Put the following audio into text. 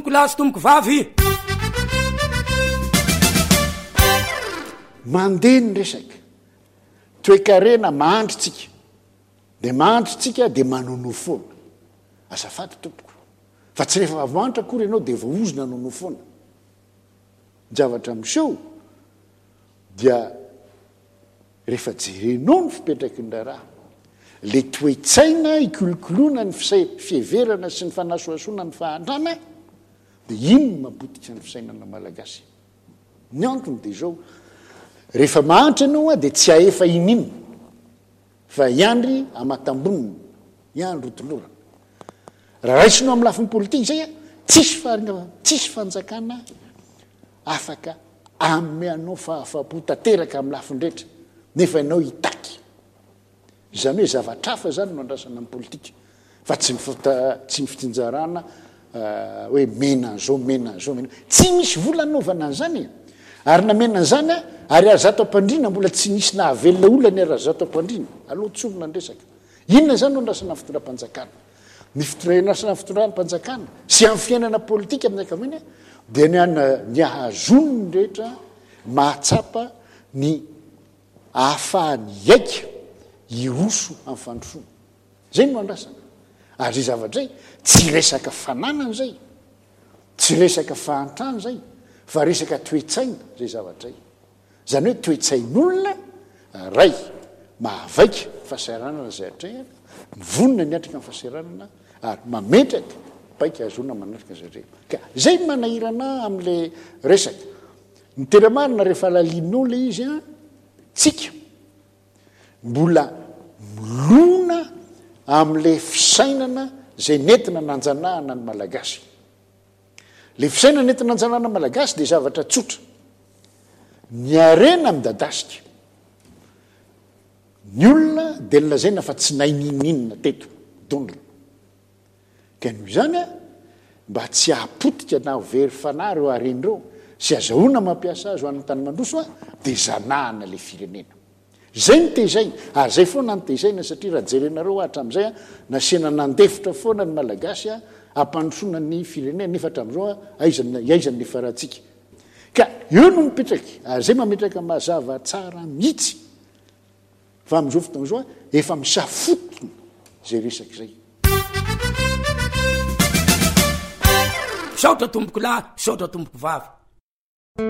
tomboko lahy sy tomboko vavy. Mandeha ny resaka toe-karena mahandrotsika de mahandrotsika de manono foana azafaty tompoko fa tsy rehefa vavantra akory ianao de voaozona nono foana javatra miseho dia rehefa jerenao ny fipetraky ny raha le toe-tsaina ikolokoloana ny fieverana sy ny fanasoasoana ny fahantrana de iny mampotika ny fisainana malagasy ny antony de zao rehefa mahantra ianao de tsy aefa ininy fa iandry amatamboniny iandro tolorana raha raisinao amin'ny lafiny politika zay tsisy fanjakana afaka amenao fahafapo tanteraka amin'ny lafindrehetra nefa ianao hitaky izany hoe zavatra hafa zany no andrasana amin'ny politika fa tsy ny fitinjarana hoe mena zao tsy misy vola naovana an'izany ary namena an'izany ary azato ampandrina mbola tsy nisy nahavelona olany ary azato ampandrina aloha tsovona ny resaka inona zany no andrasana fitondram-panjakana ny fitondrasana fitondram-panjakana sy amin'ny fiainana politika amin'ny ankamainy dia ny ahazony ny rehetra mahatsapa ny ahafahany aika ioso amin'ny fandrosoana zay no andrasana ary zay zavatra zay tsy resaka fananana zay tsy resaka fahantrana zay fa resaka toe-tsaina zay zavatra zay zany hoe toe-tsain'olona ray mahavaika fahasahiranana zay atrehana mivonina ny atrika ny fahasahiranana ary mametraka baika azona manatrika zay ka zay manahirana am'le resaka ny teramarina rehefa lalininao le izy tsika mbola milona am'le fisainana zay nentina nanjanahana ny malagasy le fisainana nentina nanjanahana malagasy de zavatra tsotra ny arena midadasika ny olona de lazaina fa tsy naininina teto dondra ka noho izany mba tsy ahapotika na very fanahy reo arenyreo sy azahoana mampiasa azy ho an'ny tany mandroso de zanahana le firenena zay ny tezaina ary zay foana ny tezaina satria raha jerenareo hatram'izay nasiana nandefitra foana ny malagasy ampandrosoana ny firenena nefa hatram'izao aizany ny faratsika ka eo no mipetraky ary zay mametraka mazava tsara mihitsy fa am'izao fotoana zao efa misafotony zay resaky zay saotra tomboko lahy saotra tomboko vavy